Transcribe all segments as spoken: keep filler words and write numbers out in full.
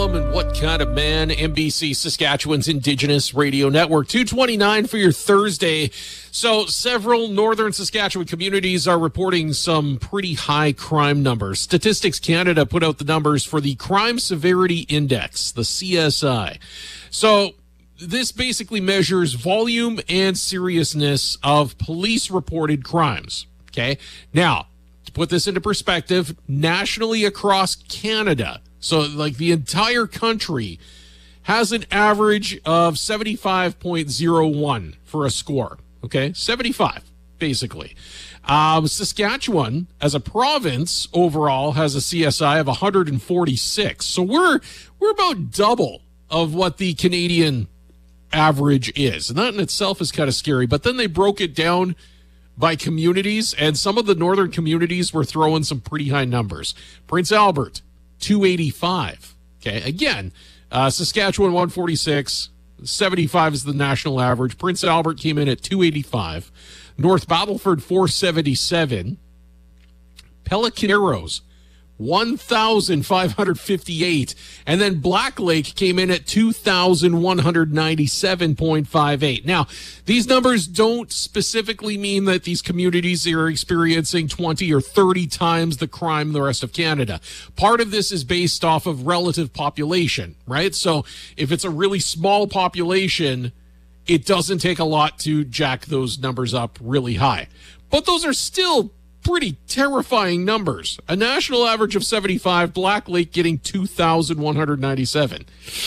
Welcome and What Kind of Man, N B C Saskatchewan's Indigenous Radio Network. two twenty-nine for your Thursday. So several northern Saskatchewan communities are reporting some pretty high crime numbers. Statistics Canada put out the numbers for the Crime Severity Index, the C S I. So this basically measures volume and seriousness of police-reported crimes. Okay? Now, to put this into perspective, nationally across Canada, so like the entire country has an average of seventy-five point oh one for a score. Okay, seventy-five, basically. Um, Saskatchewan, as a province, overall has a C S I of one hundred forty-six. So we're we're about double of what the Canadian average is. And that in itself is kind of scary. But then they broke it down by communities, and some of the northern communities were throwing some pretty high numbers. Prince Albert, two eighty-five. Okay, again, uh, Saskatchewan, one forty-six. seventy-five is the national average. Prince Albert came in at two eighty-five. North Battleford, four seventy-seven. Pelican Arrows, one thousand five hundred fifty-eight. And then Black Lake came in at two thousand one hundred ninety-seven point five eight. Now, these numbers don't specifically mean that these communities are experiencing twenty or thirty times the crime the rest of Canada. Part of this is based off of relative population, right? So if it's a really small population, it doesn't take a lot to jack those numbers up really high. But those are still pretty terrifying numbers. A national average of seventy-five, Black Lake getting two thousand one hundred ninety-seven.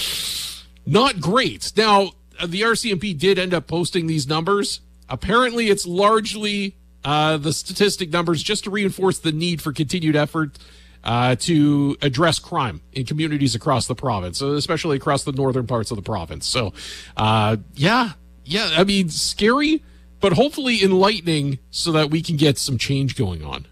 Not great. Now, the R C M P did end up posting these numbers. Apparently, it's largely uh, the statistic numbers just to reinforce the need for continued effort uh, to address crime in communities across the province, especially across the northern parts of the province. So, uh, yeah, yeah, I mean, scary, but hopefully enlightening so that we can get some change going on.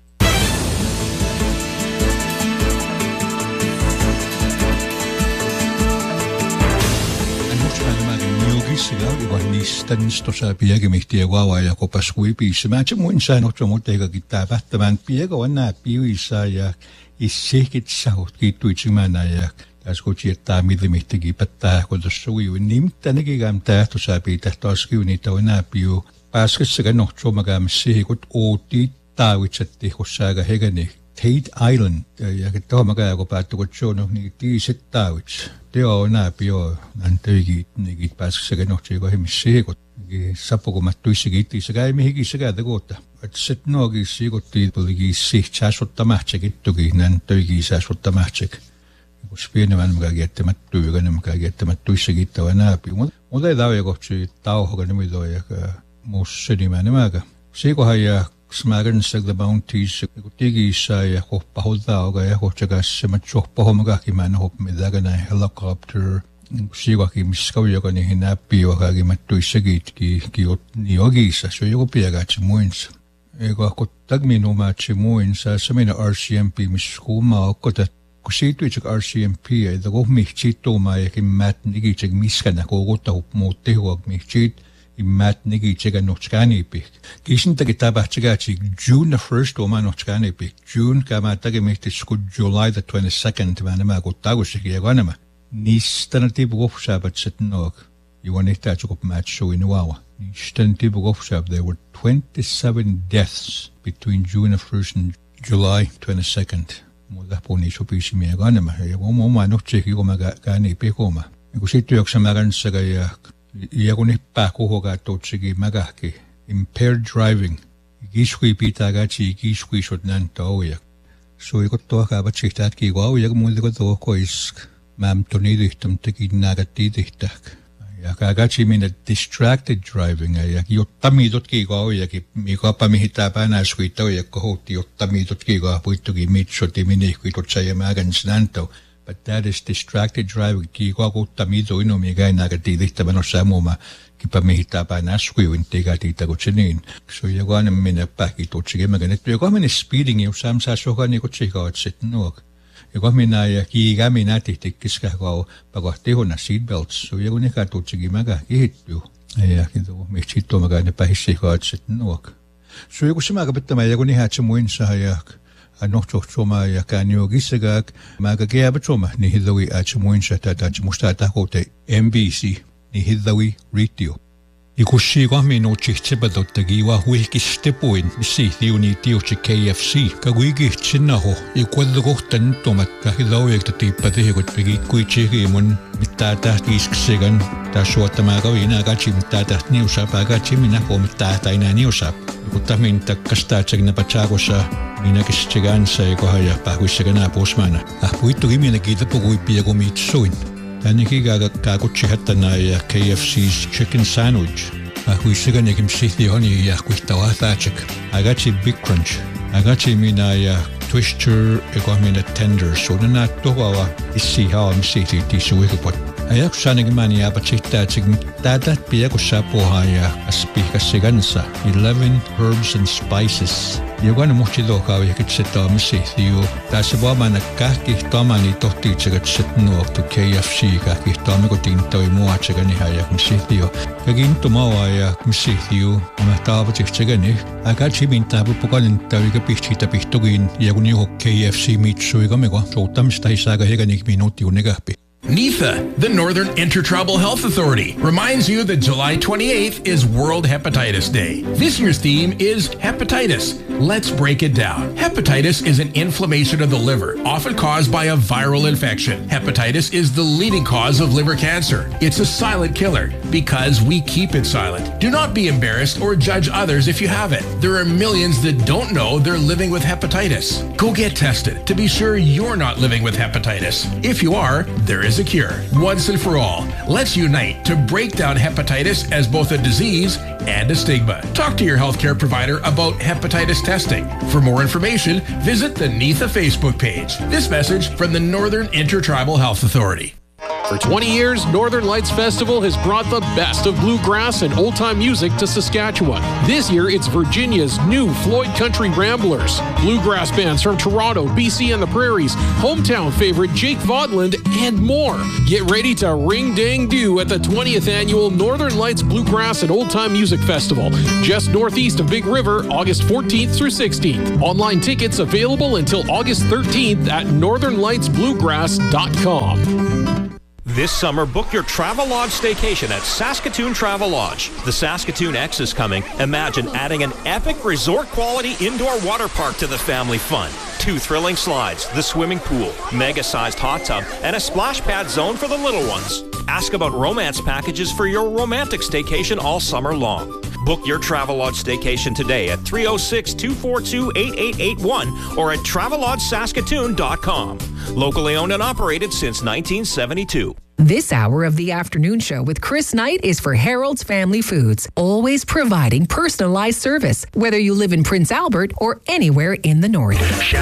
Pääskessä nohtoo magam sihikut ooti taavitsatti kossaaga hegani Tate Island ja tuo magaa ko päätty ko chono ni tiiset taavits teo naapio antoigi ni pääskessä nohtoo ko hemis sihikut ki sapoko mattuisi ti sekä mihinkin sekä tekota et set nogi sihikutti tuligi sihchasutta mahchekittuki nan toigi sasutta mahchek ko spienevän magaa gettemätty ykänä magaa gettemättuisi kittävä naapio mutta ei tao kohti tauhoga nimidoja Musse nimenomaan. Sekohan ja smäärensä the bounties tigissä ja kohpaholta ja kohtakas mä johpahomakakin mä hopmidaga näin helicopter sekokin miskaujoka niihin näppijokakin mä tuissakin ki kiot niogissa se joku piäkätsi muinsa. Eikä kohtak minumatsi muinsa se minä R C M P miskuuma okkota kun siitä R C M P ei da kohmihti tuuma ja mät nigitsek miskana kohta muutti huok mihtit Matt nigi chega nochkani pik. Kishin tagi tabachga chi June the first oma nochkani pik. June kama tagi mihti sku July the twenty-second manama ko tago shiki yaganama. Nistan tibu gofshab set nog. You want it to go match show in Wawa. Nistan tibu gofshab there were twenty-seven deaths between June the first and July twenty-second. Mulla poni sopisi mi yaganama. Ya oma oma nochki ko maga gani pikoma. Ko situ yoksa magansa ga ja kun nippää kohokaa totsikin mäkähki impaired driving kiskui pitää katsi kiskui sot nänttä auja suikot tuokaavat sihtäät kiiko auja kun muilta kun tuokois mäm toni tihtam tekin nääkättiin tihtäk ja katsi minä distracted driving ja jotta miitot kiiko aujakin miikapa mihitää päänäiskuita auja kohotti jotta miitot kiiko puittukin mitsoti minihkui totsa ja mäkäns nänttä But that is distracted driving. Kiiko kutta mito ino mi gai nagati dihta bano samuma kipa mihita pa nasui wintiga tita kutsenin. So yago anem minä päki totsige maganet. Yago minä speeding yu samsa sohani kutsika otsit nuok. Yago minä ja kiiga minä tihtikkiskä kau pakohtihona seatbelts. So yago nika totsige maga kihittu. Ja kiito mihittu maga ne pähissika otsit nuok. So yago simaga pittämä yago nihatse muinsa ja anocho choma ya kanyo gisagak maga gaba choma ni hidawi achamuincha tata mustata hote M B C ni hidawi radio. Ikushi kwa mino chichibado tagiwa huilkistepuin sithiuni tiochi K F C kagwigi chinaho ikwadgo tantomat kahidawi tatipatihikot pigi kuichigimun mitata isksegan tashuatamagawin agachi mitata niusap agachi minako mitata ina niusap ikutamin takkastachag na pachagosa minakischigansa ikohaya pahuisagana posmana apuitugimi nakitapuguipiago mitsuin Taniki gaga kaguchihatana ya K F C's chicken sandwich. Ahuisiga nekim sithioni ya kuitawatachik. Agachi Big Crunch. Agachi mina ya twister ego mina tender. So na tohawa isi hawa msiti tisuwikipot. Ayak sanigimani apachitachik tatat piago sapoha ya aspika sigansa. Eleven herbs and spices. Yogana muchido kawi kitseta msithiu. Tasabwa mana kahki tomani tohtichagat setno to K F C kahki tomigo tinto imuachagani hayak msithiu. Kagin tumawa ya msithiu mataba chichagani. Agachi mintabu pokalen tawiga pichita pihtogin yaguni ho K F C mitsuigamigo. So tamstaisaga heganik minuti unegahpi. N I F A, the Northern Intertribal Health Authority, reminds you that July twenty-eighth is World Hepatitis Day. This year's theme is hepatitis. Let's break it down. Hepatitis is an inflammation of the liver, often caused by a viral infection. Hepatitis is the leading cause of liver cancer. It's a silent killer because we keep it silent. Do not be embarrassed or judge others if you have it. There are millions that don't know they're living with hepatitis. Go get tested to be sure you're not living with hepatitis. If you are, there is a cure. Once and for all, let's unite to break down hepatitis as both a disease and a stigma. Talk to your healthcare provider about hepatitis testing. For more information, visit the N I F A Facebook page. This message from the Northern Intertribal Health Authority. For twenty years, Northern Lights Festival has brought the best of bluegrass and old-time music to Saskatchewan. This year, it's Virginia's new Floyd Country Ramblers, bluegrass bands from Toronto, B C and the Prairies, hometown favorite Jake Vodland, and more. Get ready to ring-dang-do at the twentieth Annual Northern Lights Bluegrass and Old-Time Music Festival, just northeast of Big River, August fourteenth through sixteenth. Online tickets available until August thirteenth at northern lights bluegrass dot com. This summer, book your Travelodge staycation at Saskatoon Travelodge. The Saskatoon X is coming. Imagine adding an epic resort-quality indoor water park to the family fun. Two thrilling slides, the swimming pool, mega-sized hot tub, and a splash pad zone for the little ones. Ask about romance packages for your romantic staycation all summer long. Book your Travelodge staycation today at three oh six, two four two, eight eight eight one or at travelodge saskatoon dot com. Locally owned and operated since nineteen seventy-two. This hour of the afternoon show with Chris Knight is for Harold's Family Foods, always providing personalized service, whether you live in Prince Albert or anywhere in the North.